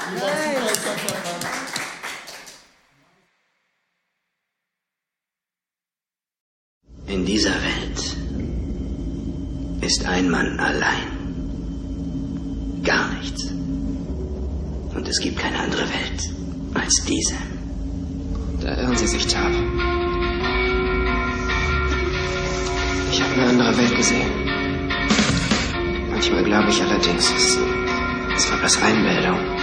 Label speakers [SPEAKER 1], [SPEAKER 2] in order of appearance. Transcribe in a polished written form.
[SPEAKER 1] In dieser Welt ist ein Mann allein. Gar nichts. Und es gibt keine andere Welt als diese.
[SPEAKER 2] Da irren Sie sich, Tal. Ich habe eine andere Welt gesehen. Manchmal glaube ich allerdings, es war bloß Einbildung.